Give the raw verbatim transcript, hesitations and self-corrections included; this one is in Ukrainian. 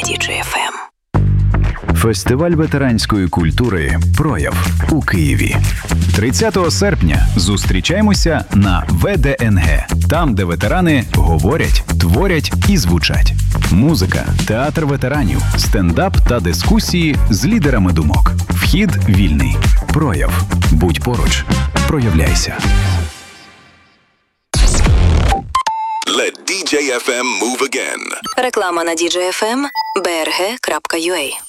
ді джей еф ем. Фестиваль ветеранської культури «Прояв» у Києві. тридцятого серпня зустрічаємося на ве де ен ге, там, де ветерани говорять, творять і звучать. Музика, театр ветеранів, стендап та дискусії з лідерами думок. Вхід вільний. «Прояв». Будь поруч. Проявляйся. Let ді джей еф ем move again. Реклама на ді джей еф ем, бе ер ге крапка ю а.